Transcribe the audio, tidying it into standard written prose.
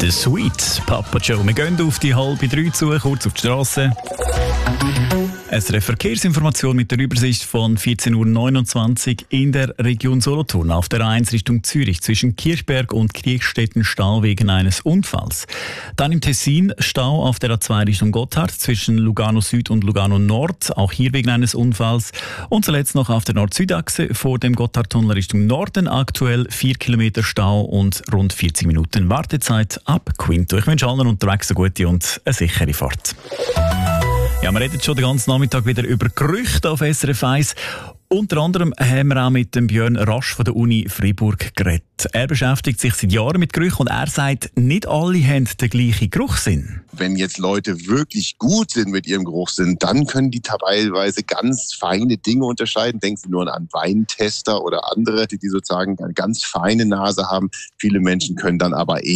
The Sweet Papa Joe. Wir gehen auf die 2:30 zu, kurz auf die Strasse. SRF Verkehrsinformation mit der Übersicht von 14:29 Uhr in der Region Solothurn. Auf der A1 Richtung Zürich zwischen Kirchberg und Kriechstetten Stau wegen eines Unfalls. Dann im Tessin Stau auf der A2 Richtung Gotthard zwischen Lugano Süd und Lugano Nord, auch hier wegen eines Unfalls. Und zuletzt noch auf der Nord-Süd-Achse vor dem Gotthardtunnel Richtung Norden aktuell 4 Kilometer Stau und rund 40 Minuten Wartezeit ab Quinto. Ich wünsche allen unterwegs eine gute und eine sichere Fahrt. Ja, wir reden schon den ganzen Nachmittag wieder über Gerüchte auf SRF 1. Unter anderem haben wir auch mit dem Björn Rasch von der Uni Freiburg geredet. Er beschäftigt sich seit Jahren mit Gerüchen und er sagt, nicht alle haben den gleichen Geruchssinn. Wenn jetzt Leute wirklich gut sind mit ihrem Geruchssinn, dann können die teilweise ganz feine Dinge unterscheiden. Denken Sie nur an Weintester oder andere, die sozusagen eine ganz feine Nase haben. Viele Menschen können dann aber